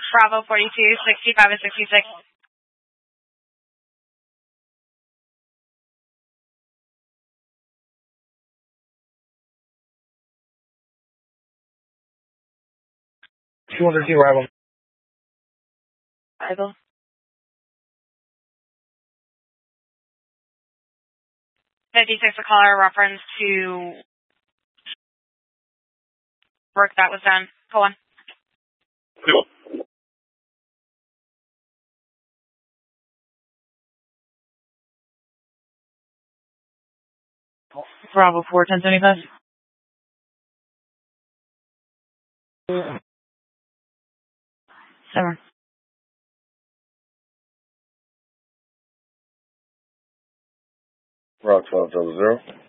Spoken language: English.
Bravo 42, 65 and 66. Rival. 56, a caller reference to work that was done. Go on. Bravo 4, 1075. Seven. Rock 1200.